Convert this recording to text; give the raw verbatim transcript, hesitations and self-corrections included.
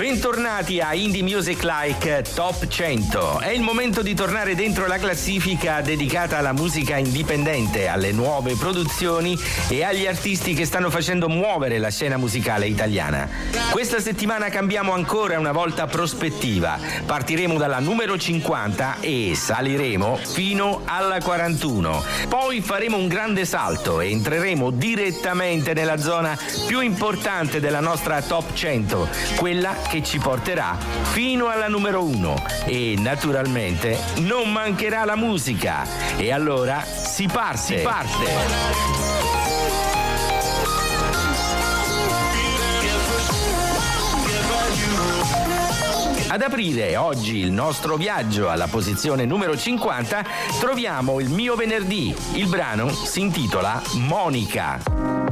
Bentornati a Indie Music Like Top cento. È il momento di tornare dentro la classifica dedicata alla musica indipendente, alle nuove produzioni e agli artisti che stanno facendo muovere la scena musicale italiana. Questa settimana cambiamo ancora una volta prospettiva. Partiremo dalla numero cinquanta e saliremo fino alla quarantuno. Poi faremo un grande salto e entreremo direttamente nella zona più importante della nostra Top cento, quella che ci porterà fino alla numero uno. E naturalmente non mancherà la musica. E allora si parte, si parte. Ad aprire oggi il nostro viaggio alla posizione numero cinquanta troviamo Il mio venerdì. Il brano si intitola Monica.